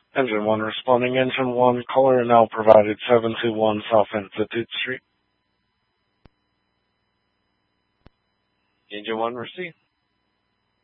Engine 1 responding. Engine 1, caller now provided 721 South Institute Street. Engine 1 received.